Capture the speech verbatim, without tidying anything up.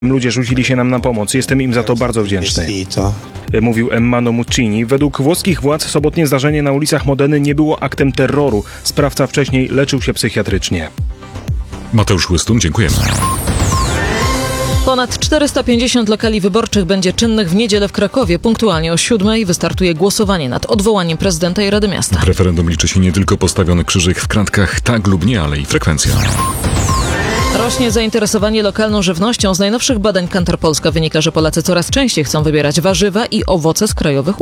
Ludzie rzucili się nam na pomoc. Jestem im za to bardzo wdzięczny. Mówił Emmano Muccini. Według włoskich władz sobotnie zdarzenie na ulicach Modeny nie było aktem terroru. Sprawca wcześniej leczył się psychiatrycznie. Mateusz Łystun, dziękujemy. Ponad czterysta pięćdziesiąt lokali wyborczych będzie czynnych w niedzielę w Krakowie. Punktualnie o siódmej wystartuje głosowanie nad odwołaniem prezydenta i Rady Miasta. W referendum liczy się nie tylko postawiony krzyżyk w kratkach tak lub nie, ale i frekwencja. Rośnie zainteresowanie lokalną żywnością. Z najnowszych badań Kantar Polska wynika, że Polacy coraz częściej chcą wybierać warzywa i owoce z krajowych